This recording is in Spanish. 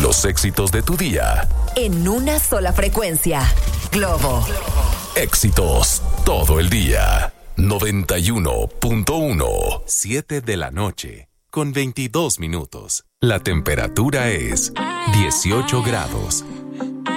Los éxitos de tu día. En una sola frecuencia. Globo. Éxitos todo el día. 91.1. 7 de la noche, con 22 minutos. La temperatura es 18 grados.